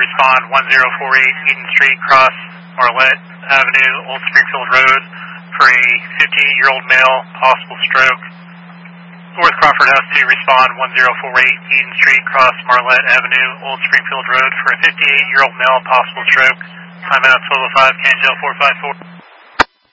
respond 1048 Eden Street, cross Marlette Avenue, Old Springfield Road, for a 58-year-old male, possible stroke. North Crawford has to respond 1048 Eden Street, cross Marlette Avenue, Old Springfield Road, for a 58-year-old male, possible stroke. Timeout 1205, Canzel 454.